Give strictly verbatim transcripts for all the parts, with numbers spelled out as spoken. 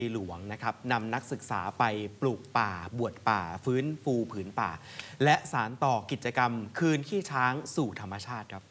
หลวงนะครับนำนักศึกษาไปปลูกป่าบวชป่าฟื้นฟูผืนป่าและสานต่อกิจกรรมคืนขี้ช้างสู่ธรรมชาติครับ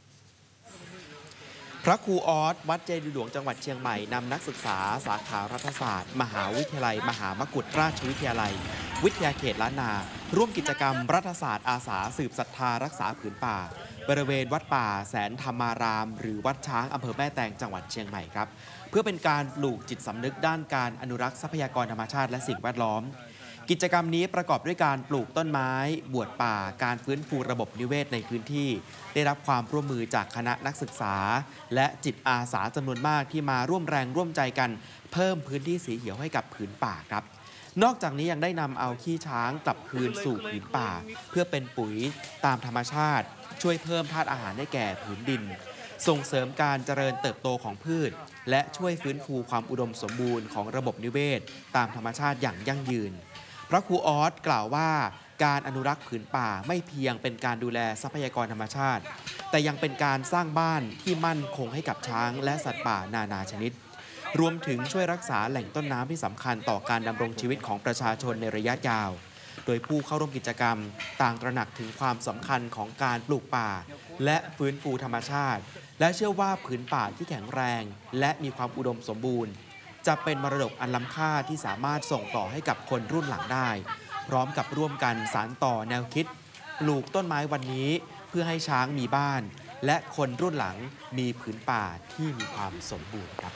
พระครูออสวัดเจดีย์หลวงจังหวัดเชียงใหม่นำนักศึกษาสาขารัฐศาสตร์ มหาวิทยาลัย มหามกุฏราชวิทยาลัย วิทยาเขตล้านนาร่วมกิจกรรมรัฐศาสตร์อาสาสืบศรัทธารักษาผืนป่าบริเวณวัดป่าแสนธรรมาราม หรือวัดช้างอำเภอแม่แตงจังหวัดเชียงใหม่ครับเพื่อเป็นการปลูกจิตสำนึกด้านการอนุรักษ์ทรัพยากรธรรมชาติและสิ่งแวดล้อมกิจกรรมนี้ประกอบด้วยการปลูกต้นไม้บวชป่าการฟื้นฟูระบบนิเวศในพื้นที่ได้รับความร่วมมือจากคณะนักศึกษาและจิตอาสาจำนวนมากที่มาร่วมแรงร่วมใจกันเพิ่มพื้นที่สีเขียวให้กับผืนป่าครับนอกจากนี้ยังได้นำเอาขี้ช้างกลับคืนสู่ผืนป่าเพื่อเป็นปุ๋ยตามธรรมชาติช่วยเพิ่มธาตุอาหารให้แก่ผืนดินส่งเสริมการเจริญเติบโตของพืชและช่วยฟื้นฟูความอุดมสมบูรณ์ของระบบนิเวศตามธรรมชาติอย่างยั่งยืนพระครูออสกล่าวว่าการอนุรักษ์ผืนป่าไม่เพียงเป็นการดูแลทรัพยากรธรรมชาติแต่ยังเป็นการสร้างบ้านที่มั่นคงให้กับช้างและสัตว์ป่านานาชนิดรวมถึงช่วยรักษาแหล่งต้นน้ำที่สำคัญต่อการดำรงชีวิตของประชาชนในระยะยาวโดยผู้เข้าร่วมกิจกรรมต่างตระหนักถึงความสำคัญของการปลูกป่าและฟื้นฟูธรรมชาติและเชื่อว่าผืนป่าที่แข็งแรงและมีความอุดมสมบูรณ์จะเป็นมรดกอันล้ำค่าที่สามารถส่งต่อให้กับคนรุ่นหลังได้พร้อมกับร่วมกันสานต่อแนวคิดปลูกต้นไม้วันนี้เพื่อให้ช้างมีบ้านและคนรุ่นหลังมีผืนป่าที่มีความสมบูรณ์ครับ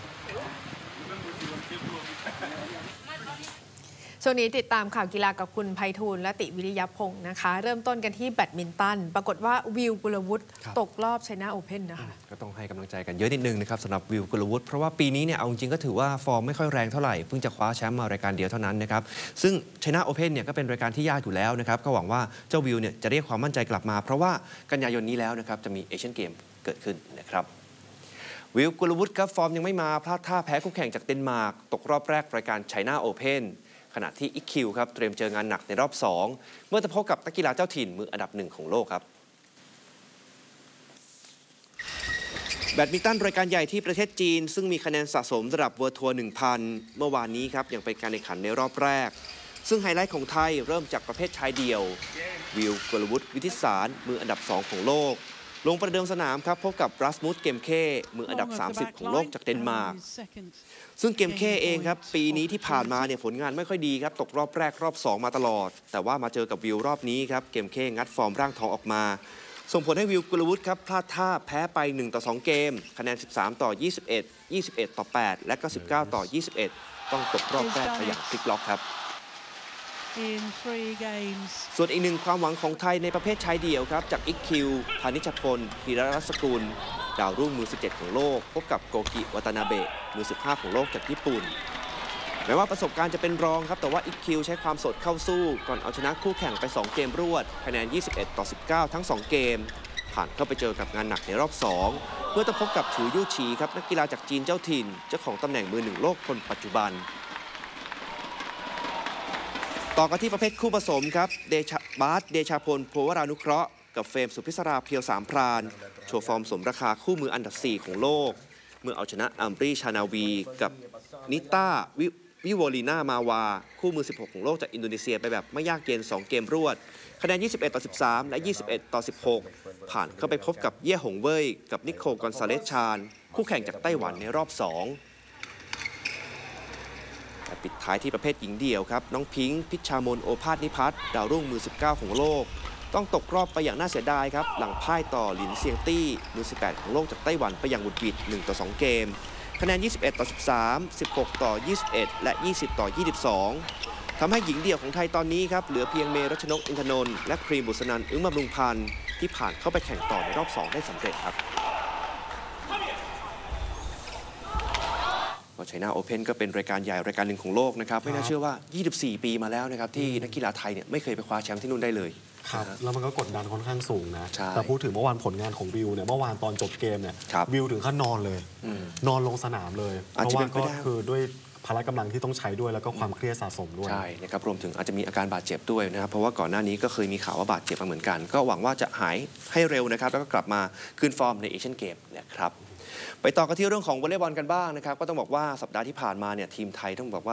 ช่วงนี้ติดตามข่าวกีฬากับคุณไพฑูรย์และติวิริยพงศ์นะคะเริ่มต้นกันที่แบดมินตันปรากฏว่าวิวกุลวุฒิตกรอบไชน่าโอเพ่นนะคะก็ต้องให้กำลังใจกันเยอะนิดนึงนะครับสำหรับวิวกุลวุฒิเพราะว่าปีนี้เนี่ยเอาจริงก็ถือว่าฟอร์มไม่ค่อยแรงเท่าไหร่เพิ่งจะคว้าแชมป์มารายการเดียวเท่านั้นนะครับซึ่งไชน่าโอเพ่นเนี่ยก็เป็นรายการที่ยากอยู่แล้วนะครับก็หวังว่าเจ้าวิวเนี่ยจะเรียกความมั่นใจกลับมาเพราะว่ากันยายนนี้แล้วนะครับจะมีเอเชียนเกมเกิดขึ้นนะครับวิวกุลวุฒิครับฟอร์มยังไม่มาพลาดท่าแพ้คู่แข่งจากเดนมาร์กตกรอบแรกรายการไชน่าโอเพ่นขณะที่อีคคิวครับเตรียมเจองานหนักในรอบสองเมื่อจะพบกับนักกีฬาเจ้าถิ่นมืออันดับหนึ่งของโลกครับแบดมินตันรายการใหญ่ที่ประเทศจีนซึ่งมีคะแนนสะสมระดับเวิลด์ทัวร์ หนึ่งพัน เมื่อวานนี้ครับยังเป็นการแข่งขันในรอบแรกซึ่งไฮไลท์ของไทยเริ่มจากประเภทชายเดี่ยววิวกุลวุฒิวิทิสารมืออันดับสองของโลกลงประเดิมสนามครับพบกับรัสมุสเกมเคมืออันดับสามสิบของโลกจากเดนมาร์กซึ่งเกมเคเองครับปีนี้ที่ผ่านมาเนี่ยผลงานไม่ค่อยดีครับตกรอบแรกรอบสองมาตลอดแต่ว่ามาเจอกับวิวรอบนี้ครับเกมเคงัดฟอร์มร่างทองออกมาส่งผลให้วิวกุลวุฒิครับพลาดท่าแพ้ไปหนึ่งต่อสองเกมคะแนนสิบสามต่อยี่สิบเอ็ด ยี่สิบเอ็ดต่อแปดและก็สิบเก้าต่อยี่สิบเอ็ดต้องตกรอบแรกไปอย่างพลิกล็อกครับส่วนอีกหนึ่งความหวังของไทยในประเภทชายเดี่ยวครับจากอีคคิวพานิชพลพีรรัศกุลดาวรุ่งมือสิบเจ็ดของโลกพบกับโกกิวัตานาเบะมือสิบห้าของโลกจากญี่ปุ่นแม้ว่าประสบการณ์จะเป็นรองครับแต่ว่าอีคคิวใช้ความสดเข้าสู้ก่อนเอาชนะคู่แข่งไปสองเกมรวดคะแนนยี่สิบเอ็ดต่อสิบเก้าทั้งสองเกมผ่านเข้าไปเจอกับงานหนักในรอบสองเพื่อจะพบกับฉูยู่ฉีครับนักกีฬาจากจีนเจ้าถิ่นเจ้าของตำแหน่งมือหนึ่งโลกคนปัจจุบันต่อกันที่ประเภทคู่ผสมครับเดชบาสเดชาพลโพวรานุเคราะห์กับเฟรมสุพิศราเพียวสามพรานโชว์ฟอร์มสมราคาคู่มืออันดับสี่ของโลกเมื่อเอาชนะอัมบรีชานาวีกับนิต้าวิวิโวลีนามาวาคู่มือสิบหกของโลกจากอินโดนีเซียไปแบบไม่ยากเย็นสองเกมรวดคะแนนยี่สิบเอ็ดต่อสิบสามและยี่สิบเอ็ดต่อสิบหกผ่านเข้าไปพบกับเย่หงเว่ยกับนิโคลกอนซาเลสชานคู่แข่งจากไต้หวันในรอบสองปิดท้ายที่ประเภทหญิงเดี่ยวครับน้องพิงค์พิชามนโอภาสนิพัฒน์ดาวรุ่งมือสิบเก้าของโลกต้องตกรอบไปอย่างน่าเสียดายครับหลังพ่ายต่อหลินเซียงตี้มือสิบแปดของโลกจากไต้หวันไปอย่างบุดหวิดหนึ่งต่อสองเกมคะแนนยี่สิบเอ็ดต่อสิบสาม สิบหกต่อยี่สิบเอ็ดและยี่สิบต่อยี่สิบสองทำให้หญิงเดี่ยวของไทยตอนนี้ครับเหลือเพียงเมรัชนกอินทนนท์และครีมบุษนันท์อึ้งบำรุงพันธ์ที่ผ่านเข้าไปแข่งต่อในรอบสองได้สำเร็จครับไชน่าโอเพ่นก็เป็นรายการใหญ่รายการหนึ่งของโลกนะครับไม่น่าเชื่อว่ายี่สิบสี่ปีมาแล้วนะครับที่นักกีฬาไทยเนี่ยไม่เคยไปคว้าแชมป์ที่นู่นได้เลยครับแล้วมันก็กดดันค่อนข้างสูงนะแต่พูดถึงเมื่อวานผลงานของวิวเนี่ยเมื่อวานตอนจบเกมเนี่ยวิวถึงขั้นนอนเลยนอนลงสนามเลยเพราะว่าก็คือด้วยพละกำลังที่ต้องใช้ด้วยแล้วก็ความเครียดสะสมด้วยใช่นะครับรวมถึงอาจจะมีอาการบาดเจ็บด้วยนะครับเพราะว่าก่อนหน้านี้ก็เคยมีข่าวว่าบาดเจ็บมาเหมือนกันก็หวังว่าจะหายให้เร็วนะครับแล้วก็กลับมาคืนฟอร์มในเอเชียนเกมนะครับไปต่อกันที่เรื่องของวอลเลย์บอลกันบ้างนะครับก็ต้องบอกว่าสัปดาห์ที่ผ่านมาเนี่ยทีมไทยต้องบอกว่า